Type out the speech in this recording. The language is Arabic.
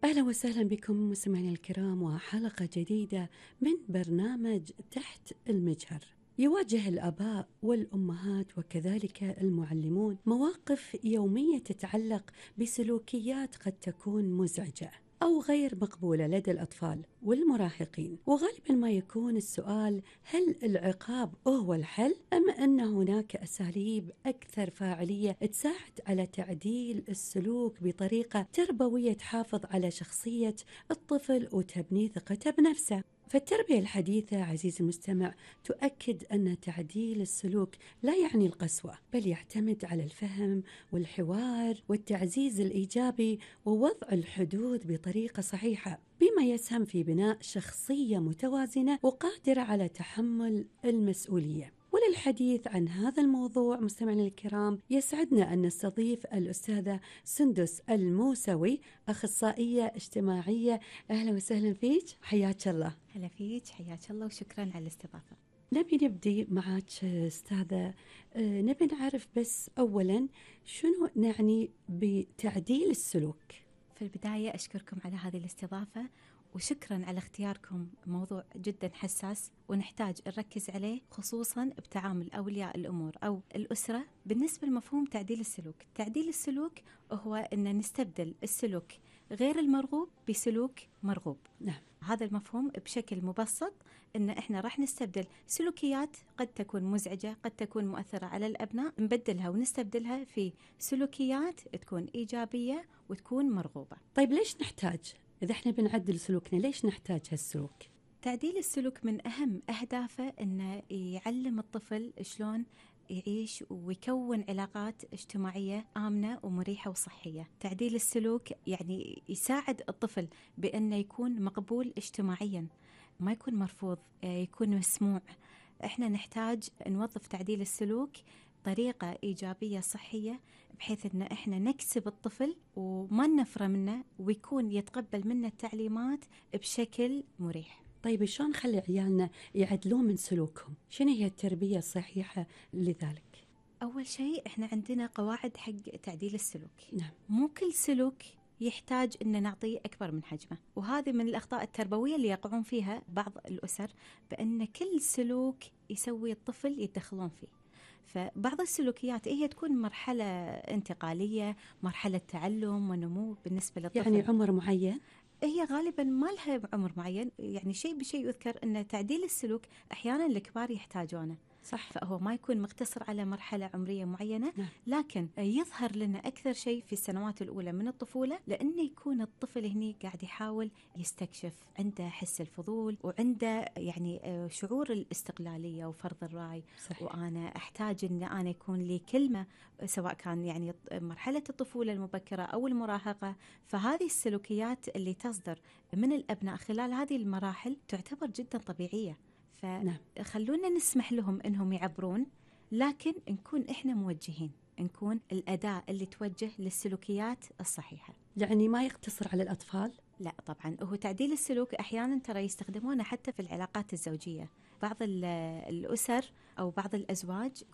أهلا وسهلا بكم مستمعينا الكرام وحلقة جديدة من برنامج تحت المجهر. يواجه الآباء والأمهات وكذلك المعلمون مواقف يومية تتعلق بسلوكيات قد تكون مزعجة أو غير مقبولة لدى الأطفال والمراهقين، وغالبا ما يكون السؤال: هل العقاب هو الحل أم أن هناك أساليب أكثر فاعلية تساعد على تعديل السلوك بطريقة تربوية تحافظ على شخصية الطفل وتبني ثقته بنفسه؟ فالتربية الحديثة عزيزي المستمع تؤكد أن تعديل السلوك لا يعني القسوة، بل يعتمد على الفهم والحوار والتعزيز الإيجابي ووضع الحدود بطريقة صحيحة، بما يسهم في بناء شخصية متوازنة وقادرة على تحمل المسؤولية. وللحديث عن هذا الموضوع مستمعينا الكرام يسعدنا أن نستضيف الأستاذة سندس الموسوي، أخصائية اجتماعية. أهلا وسهلا فيك، حياك الله. هلا فيك، حياك الله وشكرا على الاستضافة. نبي نبدي معك أستاذة، نبي نعرف بس أولا شنو نعني بتعديل السلوك؟ في البداية أشكركم على هذه الاستضافة وشكرا على اختياركم موضوع جدا حساس ونحتاج نركز عليه، خصوصا بتعامل أولياء الأمور أو الأسرة. بالنسبة لمفهوم تعديل السلوك، تعديل السلوك هو أن نستبدل السلوك غير المرغوب بسلوك مرغوب. نعم. هذا المفهوم بشكل مبسط ان احنا راح نستبدل سلوكيات قد تكون مزعجة، قد تكون مؤثرة على الابناء، نبدلها ونستبدلها في سلوكيات تكون ايجابية وتكون مرغوبة. طيب ليش نحتاج، إذا احنا بنعدل سلوكنا ليش نحتاج هالسلوك؟ تعديل السلوك من اهم اهدافه انه يعلم الطفل شلون يعيش ويكون علاقات اجتماعية آمنة ومريحة وصحية. تعديل السلوك يعني يساعد الطفل بأنه يكون مقبول اجتماعيا، ما يكون مرفوض، يكون مسموع. احنا نحتاج نوظف تعديل السلوك طريقة إيجابية صحية، بحيث أن احنا نكسب الطفل وما نفره منه ويكون يتقبل منا التعليمات بشكل مريح. طيب شلون نخلي عيالنا يعدلون من سلوكهم؟ شنو هي التربية الصحيحة لذلك؟ أول شيء إحنا عندنا قواعد حق تعديل السلوك. نعم. مو كل سلوك يحتاج أن نعطيه أكبر من حجمه، وهذه من الأخطاء التربوية اللي يقعون فيها بعض الأسر، بأن كل سلوك يسوي الطفل يتدخلون فيه. فبعض السلوكيات هي تكون مرحلة انتقالية، مرحلة تعلم ونمو بالنسبة للطفل. يعني عمر معين؟ هي غالبا ما لها عمر معين، يعني شيء بشيء يذكر أن تعديل السلوك أحيانا الكبار يحتاجونه. صح. فهو ما يكون مقتصر على مرحلة عمرية معينة. نعم. لكن يظهر لنا أكثر شيء في السنوات الأولى من الطفولة، لأنه يكون الطفل هني قاعد يحاول يستكشف، عنده حس الفضول وعنده يعني شعور الاستقلالية وفرض الرأي. صحيح. وأنا أحتاج أن أنا يكون لي كلمة، سواء كان يعني مرحلة الطفولة المبكرة أو المراهقة. فهذه السلوكيات اللي تصدر من الأبناء خلال هذه المراحل تعتبر جدا طبيعية. فخلونا نسمح لهم انهم يعبرون، لكن نكون احنا موجهين، نكون الأداة اللي توجه للسلوكيات الصحيحة. يعني ما يقتصر على الأطفال؟ لا طبعا، هو تعديل السلوك احيانا ترى يستخدمونه حتى في العلاقات الزوجية. بعض الأسر او بعض الأزواج